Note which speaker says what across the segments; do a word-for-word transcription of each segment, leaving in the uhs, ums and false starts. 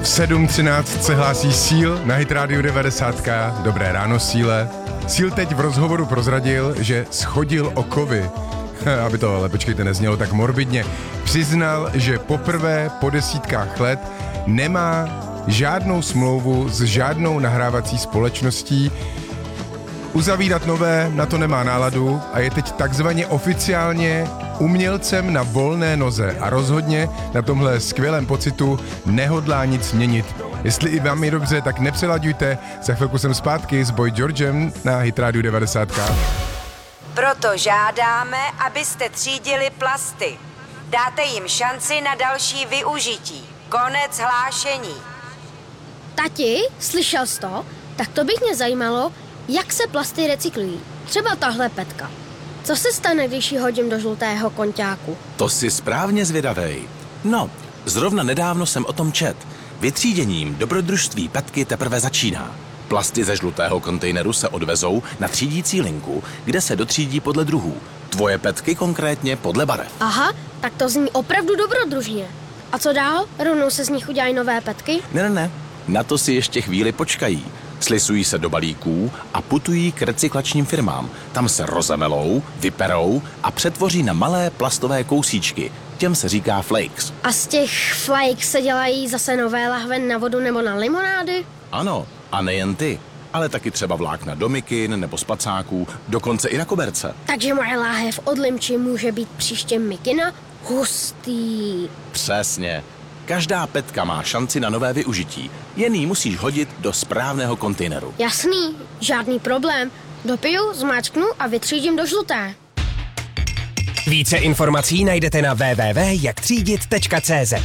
Speaker 1: sedm třináct se hlásí Seal na Hit Radio devadesát. Dobré ráno, Seale. Seal teď v rozhovoru prozradil, že schodil o kovy. Aby to, ale počkejte, neznělo tak morbidně. Přiznal, že poprvé po desítkách let nemá žádnou smlouvu s žádnou nahrávací společností. Uzavírat nové na to nemá náladu a je teď takzvaně oficiálně umělcem na volné noze a rozhodně na tomhle skvělém pocitu nehodlá nic měnit. Jestli i vám je dobře, tak nepřelaďujte. Za chvilku jsem zpátky s Boy Georgem na Hit Radio devadesát.
Speaker 2: Proto žádáme, abyste třídili plasty. Dáte jim šanci na další využití. Konec hlášení.
Speaker 3: Tati, slyšel jsi to? Tak to bych mě zajímalo, jak se plasty recyklují. Třeba tahle petka. Co se stane, když ji hodím do žlutého konťáku?
Speaker 4: To jsi správně zvědavej. No, zrovna nedávno jsem o tom čet. Vytříděním dobrodružství petky teprve začíná. Plasty ze žlutého kontejneru se odvezou na třídící linku, kde se dotřídí podle druhů. Tvoje petky konkrétně podle barev.
Speaker 3: Aha, tak to zní opravdu dobrodružně. A co dál? Rovnou se z nich udělají nové petky?
Speaker 4: Ne, ne, ne. Na to si ještě chvíli počkají. Slisují se do balíků a putují k recyklačním firmám. Tam se rozemelou, vyperou a přetvoří na malé plastové kousíčky. Těm se říká flakes.
Speaker 3: A z těch flakes se dělají zase nové lahve na vodu nebo na limonády?
Speaker 4: Ano, a nejen ty, ale taky třeba vlákna do mikin nebo spacáků, dokonce i na koberce.
Speaker 3: Takže moje láhev od limči může být příště mikina? Hustý.
Speaker 4: Přesně. Každá petka má šanci na nové využití. Jen ji musíš hodit do správného kontejneru.
Speaker 3: Jasný, žádný problém. Dopiju, zmáčknu a vytřídím do žluté.
Speaker 5: Více informací najdete na w w w tečka jak třídit tečka c z.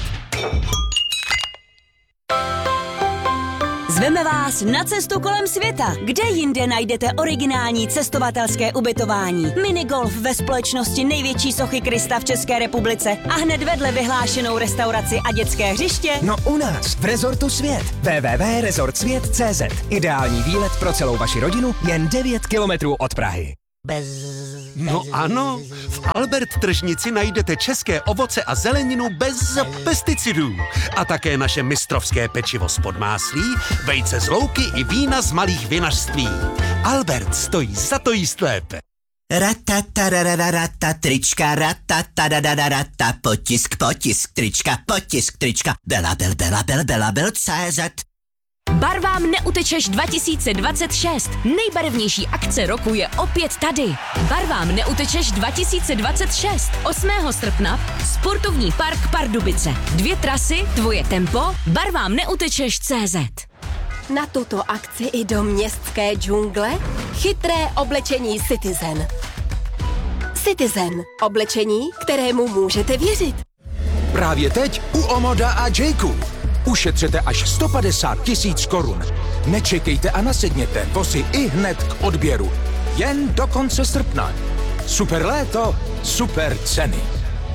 Speaker 6: Zveme vás na cestu kolem světa. Kde jinde najdete originální cestovatelské ubytování? Minigolf ve společnosti největší sochy Krista v České republice a hned vedle vyhlášenou restauraci a dětské hřiště?
Speaker 5: No u nás, v Rezortu Svět. w w w tečka rezort svět tečka c z. Ideální výlet pro celou vaši rodinu jen devět kilometrů od Prahy.
Speaker 7: Bez... No ano, v Albert tržnici najdete české ovoce a zeleninu bez pesticidů. A také naše mistrovské pečivo z podmáslí, vejce z louky i vína z malých vinařství. Albert stojí za to jíst lépe.
Speaker 8: Ratatarararata, trička, ratatarararata, potisk, potisk, trička, potisk, trička, belabel, belabel, belabel, C Z.
Speaker 6: Barvám neutečeš dva tisíce dvacet šest. Nejbarevnější akce roku je opět tady. Barvám neutečeš dva tisíce dvacet šest. osmého srpna Sportovní park Pardubice. Dvě trasy, tvoje tempo, barvám neutečeš tečka cé zet.
Speaker 9: Na tuto akci i do městské džungle chytré oblečení Citizen. Citizen. Oblečení, kterému můžete věřit.
Speaker 10: Právě teď u Omoda a Jayku. Ušetřete až sto padesát tisíc korun. Nečekejte a nasedněte, vozy i hned k odběru. Jen do konce srpna. Super léto, super ceny.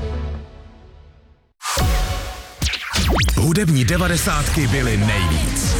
Speaker 11: Hudební devadesátky byly nejvíc.